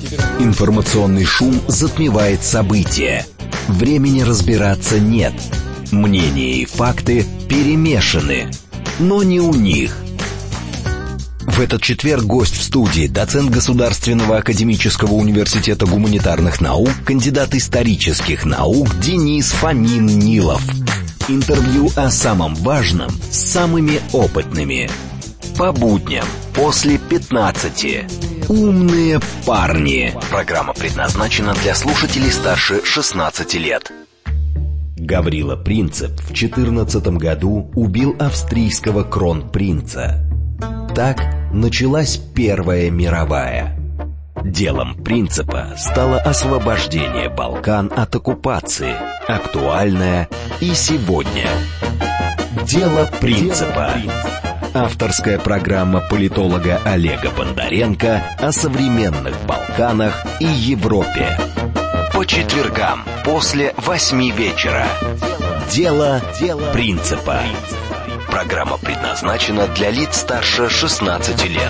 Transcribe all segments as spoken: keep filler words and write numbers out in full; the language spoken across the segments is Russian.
Информационный шум затмевает события. Времени разбираться нет. Мнения и факты перемешаны. Но не у них. В этот четверг гость в студии, доцент Государственного академического университета гуманитарных наук, кандидат исторических наук Денис Фомин-Нилов. Интервью о самом важном с самыми опытными. По будням после пятнадцати. Умные парни. Программа предназначена для слушателей старше шестнадцати лет. Гаврила Принцип в четырнадцатом году убил австрийского кронпринца. Так началась Первая мировая. Делом Принципа стало освобождение Балкан от оккупации, актуальное и сегодня. Дело Принципа. Авторская программа политолога Олега Бондаренко о современных Балканах и Европе. По четвергам после восьми вечера. Дело Принципа. Программа предназначена для лиц старше шестнадцати лет.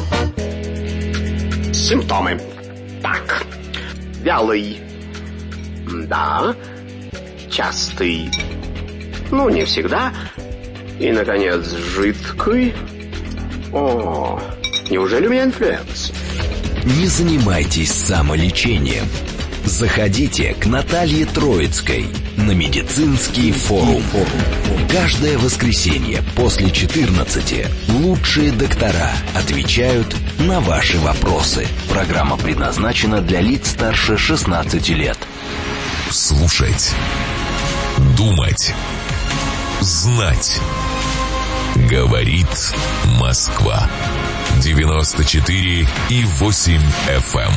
Симптомы. Так. Вялый. Да. Частый. Ну, не всегда. И, наконец, жидкий. О, неужели у меня инфлюенс? Не занимайтесь самолечением. Заходите к Наталье Троицкой на медицинский форум. Каждое воскресенье после четырнадцати лучшие доктора отвечают на ваши вопросы. Программа предназначена для лиц старше шестнадцати лет. Слушать, думать, знать. Говорит Москва. девяносто четыре и восемь эф эм.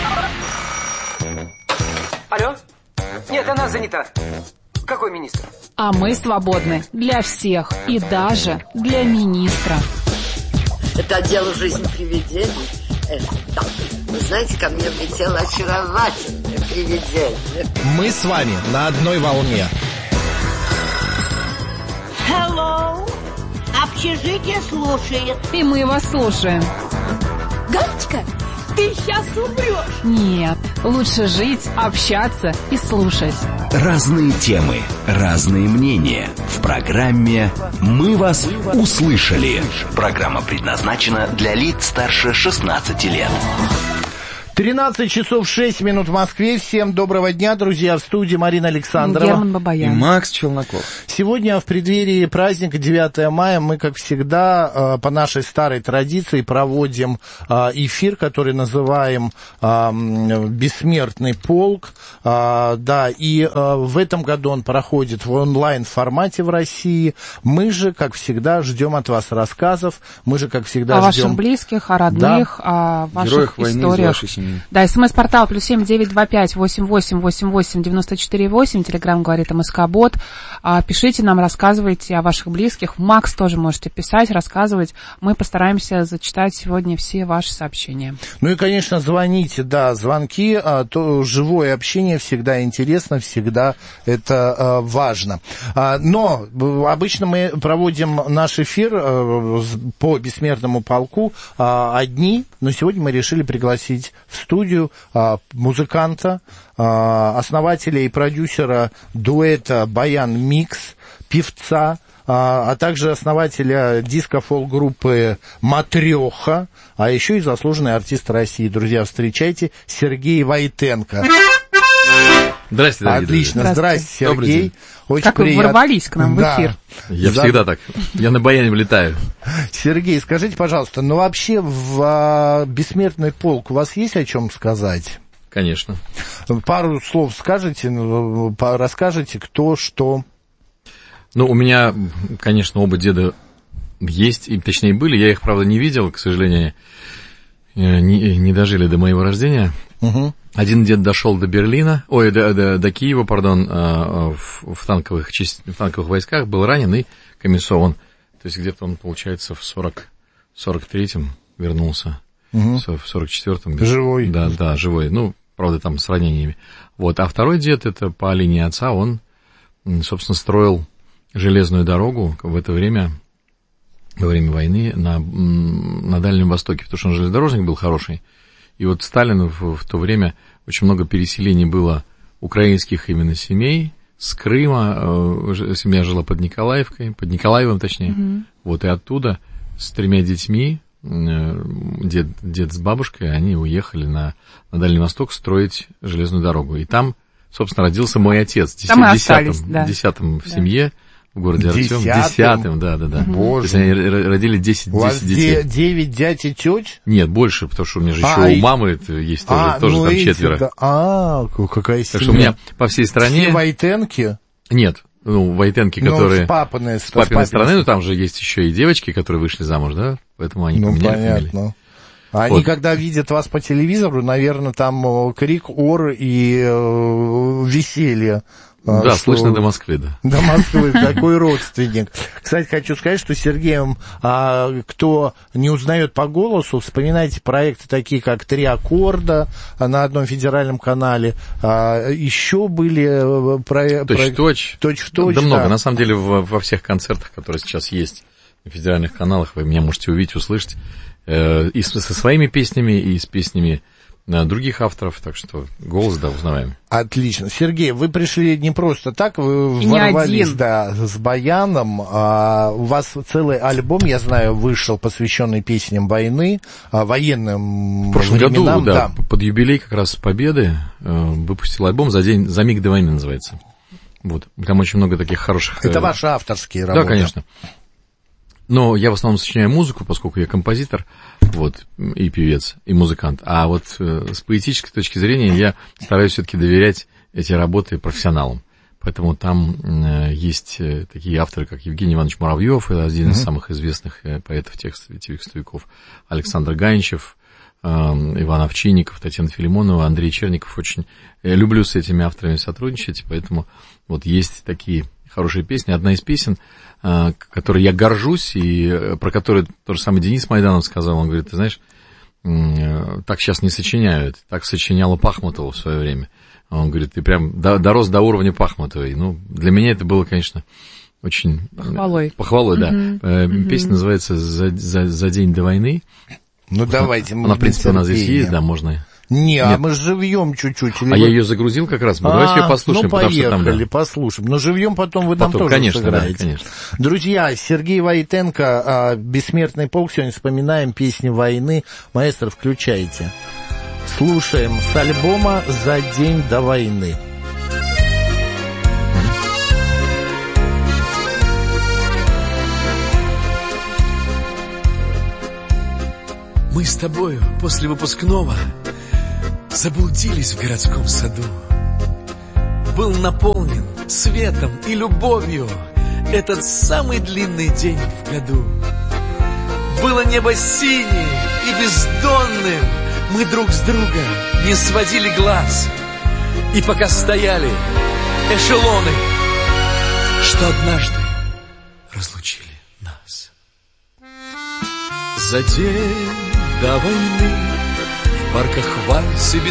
Алло? Нет, она занята. Какой министр? А мы свободны для всех и даже для министра. Это отдел жизни привидений. Э, да. Вы знаете, ко мне влетело очаровательное привидение. Мы с вами на одной волне. Hello. Общежитие слушает. И мы вас слушаем. Галочка, ты сейчас умрешь. Нет, лучше жить, общаться и слушать. Разные темы, разные мнения. В программе «Мы вас услышали». Программа предназначена для лиц старше шестнадцати лет. тринадцать часов шесть минут в Москве. Всем доброго дня, друзья. В студии Марина Александрова. Герман Бабаян. И Макс Челноков. Сегодня в преддверии праздника девятого мая мы, как всегда, по нашей старой традиции проводим эфир, который называем «Бессмертный полк». Да, и в этом году он проходит в онлайн-формате в России. Мы же, как всегда, ждем от вас рассказов. Мы же, как всегда, о ждем... ваших близких, о родных, да. О ваших Героях историях. Войны из вашей семьи. Да, смс-портал плюс семь девять два пять восемь восемь восемь восемь девяносто четыре восемь. Телеграм говорит МСК-бот. Пишите нам, рассказывайте о ваших близких. Макс тоже можете писать, рассказывать. Мы постараемся зачитать сегодня все ваши сообщения. Ну и, конечно, звоните, да, звонки, а, то живое общение всегда интересно, всегда это а, важно. А, но обычно мы проводим наш эфир а, по Бессмертному полку а, одни, но сегодня мы решили пригласить в студию а, музыканта, а, основателя и продюсера дуэта «Баян Микс», певца, а, а также основателя диско-фолк-группы «Матрёха», а еще и заслуженный артист России. Друзья, встречайте Сергей Войтенко. Здрасте, дорогие Отлично, друзья. здрасте, Сергей. Очень как приятно. вы ворвались к нам да. в эфир. Я За... всегда так. Я на баяне влетаю. Сергей, скажите, пожалуйста, ну вообще в а, «Бессмертный полк» у вас есть о чем сказать? Конечно. Пару слов скажете, расскажете, кто, что... Ну, у меня, конечно, оба деда есть, и, точнее, были. Я их, правда, не видел, к сожалению, не, не дожили до моего рождения. Угу. Один дед дошел до Берлина, ой, до, до, до Киева, пардон, в, в, танковых, в танковых войсках, был ранен и комиссован. То есть где-то он, получается, в сорок, сорок третьем вернулся, угу. в сорок четвёртом. Живой. Да, да, живой. Ну, правда, там с ранениями. Вот. А второй дед, это по линии отца, он, собственно, строил железную дорогу в это время, во время войны на, на Дальнем Востоке, потому что он железнодорожник был хороший. И вот Сталин в, в то время очень много переселений было украинских именно семей с Крыма. Э, семья жила под Николаевкой, под Николаевым точнее. Mm-hmm. Вот и оттуда с тремя детьми, э, дед, дед с бабушкой, они уехали на, на Дальний Восток строить железную дорогу. И там, собственно, родился мой отец, там десятым, остались, да. десятым в да. семье. В городе Артем. Десятым, да, да, да. Боже. То есть они родили десять, у вас десять детей. девять дядь и теть? Нет, больше, потому что у меня же а, еще и... у мамы есть тоже, а, тоже ну там эти, четверо. Да. А, какая семья. Так что у меня по всей стране... Все Войтенки? Нет, ну, Войтенки, ну, которые... с папиной, с папиной стороны, но там же есть еще и девочки, которые вышли замуж, да? Поэтому они ну, поменяли понятно. фамилии. Они, вот. Когда видят вас по телевизору, наверное, там крик, ор и э, веселье. Да, что... слышно до Москвы, да. До Москвы, такой родственник. Кстати, хочу сказать, что Сергеем, а, кто не узнает по голосу, вспоминайте проекты такие, как «Три аккорда» на одном федеральном канале. А, еще были проекты... Точь-в-точь. Точь-в-точь, да, да, много. Да. На самом деле, во, во всех концертах, которые сейчас есть на федеральных каналах, вы меня можете увидеть, услышать. Э, и со своими песнями, и с песнями других авторов, так что голос, да, узнаваемый. Отлично. Сергей, вы пришли не просто так, вы и ворвались, да, с баяном. А, у вас целый альбом, я знаю, вышел, посвященный песням войны, а, военным В прошлом временам. году, да, да, под юбилей как раз Победы э, выпустил альбом «За день, за миг до войны» называется. Вот. Там очень много таких хороших... Это э, ваши авторские работы? Да, конечно. Но я в основном сочиняю музыку, поскольку я композитор, вот, и певец, и музыкант. А вот э, с поэтической точки зрения я стараюсь все-таки доверять эти работы профессионалам. Поэтому там э, есть э, такие авторы, как Евгений Иванович Муравьев, один из mm-hmm. самых известных э, поэтов текстовиков, Александр Ганичев, э, Иван Овчинников, Татьяна Филимонова, Андрей Черников. Очень я люблю с этими авторами сотрудничать, поэтому вот есть такие хорошие песни. Одна из песен, которой я горжусь, и про которую тот же самый Денис Майданов сказал, он говорит, ты знаешь, так сейчас не сочиняют, так сочиняла Пахмутова в свое время. Он говорит, ты прям дорос до уровня Пахмутовой. Ну, для меня это было, конечно, очень... Похвалой. Похвалой, да. Uh-huh. Песня uh-huh. называется «За, за, «За день до войны». Ну, давайте. Она, в принципе, у нас здесь есть, да, можно... Не, Нет. а мы живьем чуть-чуть. А вы... я ее загрузил как раз. Мы а, давайте ее послушаем. Ну, поехали, потому что там, да. послушаем. Но живьем потом вы потом, нам тоже конечно, сыграете. Да, конечно. Друзья, Сергей Войтенко, «Бессмертный полк». Сегодня вспоминаем песни войны. Маэстро, включайте. Слушаем с альбома «За день до войны». Мы с тобою после выпускного заблудились в городском саду. Был наполнен светом и любовью этот самый длинный день в году. Было небо синее и бездонным, мы друг с друга не сводили глаз. И пока стояли эшелоны, что однажды разлучили нас. За день до войны в парках вальсы без